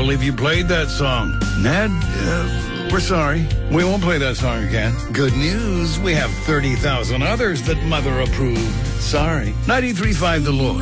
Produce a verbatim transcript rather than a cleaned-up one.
believe you played that song. Ned, uh, we're sorry. We won't play that song again. Good news, we have thirty thousand others that Mother approved. Sorry. ninety-three point five The Lloyd.